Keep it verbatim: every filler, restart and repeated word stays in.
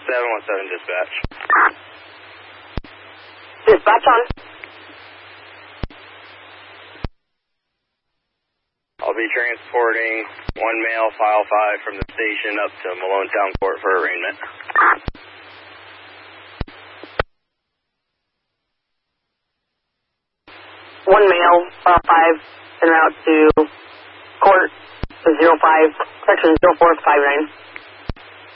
seven one seven dispatch. Dispatch on. I'll be transporting one male file five from the station up to Malone Town Court for arraignment. One male, file five, en route to court, zero five, section zero four five nine.